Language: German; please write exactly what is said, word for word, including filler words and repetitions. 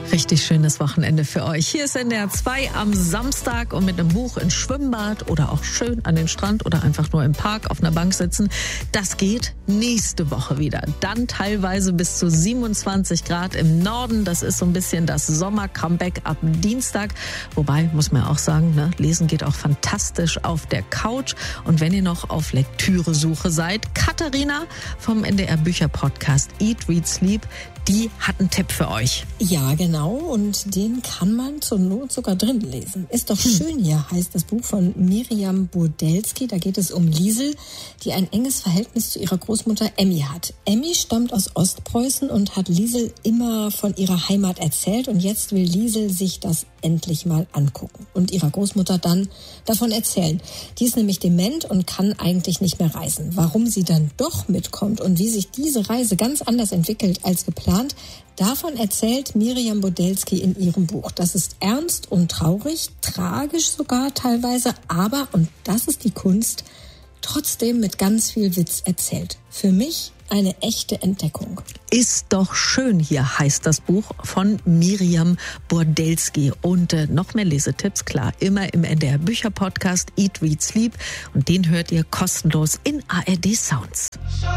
Richtig schönes Wochenende für euch. Hier ist N D R zwei am Samstag und mit einem Buch ins Schwimmbad oder auch schön an den Strand oder einfach nur im Park auf einer Bank sitzen. Das geht nächste Woche wieder. Dann teilweise bis zu siebenundzwanzig Grad im Norden. Das ist so ein bisschen das Sommer-Comeback ab Dienstag. Wobei, muss man auch sagen, ne, lesen geht auch fantastisch auf der Couch. Und wenn ihr noch auf Lektüresuche seid, Katharina vom N D R Bücher-Podcast Eat, Read, Sleep, die hat einen Tipp für euch. Ja, genau. Und den kann man zur Not sogar drin lesen. Ist doch schön hier, heißt das Buch von Miriam Burdelski. Da geht es um Liesel, die ein enges Verhältnis zu ihrer Großmutter Emmy hat. Emmy stammt aus Ostpreußen und hat Liesel immer von ihrer Heimat erzählt. Und jetzt will Liesel sich das endlich mal angucken und ihrer Großmutter dann davon erzählen. Die ist nämlich dement und kann eigentlich nicht mehr reisen. Warum sie dann doch mitkommt und wie sich diese Reise ganz anders entwickelt als geplant, davon erzählt Miriam Burdelski in ihrem Buch. Das ist ernst und traurig, tragisch sogar teilweise, aber, und das ist die Kunst, trotzdem mit ganz viel Witz erzählt. Für mich eine echte Entdeckung. Ist doch schön hier, heißt das Buch von Miriam Burdelski. Und äh, noch mehr Lesetipps, klar, immer im N D R Bücher Podcast Eat, Read, Sleep. Und den hört ihr kostenlos in A R D Sounds.